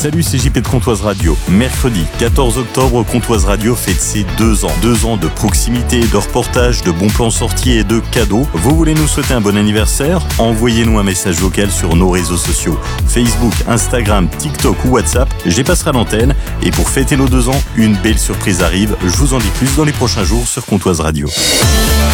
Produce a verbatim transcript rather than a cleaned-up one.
Salut, c'est J P de Comtoise Radio. Mercredi quatorze octobre, Comtoise Radio fête ses deux ans. Deux ans de proximité, de reportages, de bons plans sortis et de cadeaux. Vous voulez nous souhaiter un bon anniversaire? Envoyez-nous un message vocal sur nos réseaux sociaux. Facebook, Instagram, TikTok ou WhatsApp. J'y passerai à l'antenne. Et pour fêter nos deux ans, une belle surprise arrive. Je vous en dis plus dans les prochains jours sur Comtoise Radio.